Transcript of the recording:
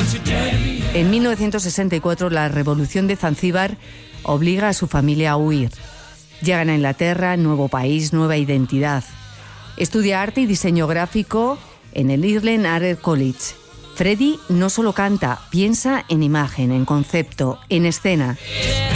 En 1964, la revolución de Zanzíbar obliga a su familia a huir. Llegan a Inglaterra, nuevo país, nueva identidad. Estudia arte y diseño gráfico en el Earlham Art College. Freddie no solo canta, piensa en imagen, en concepto, en escena.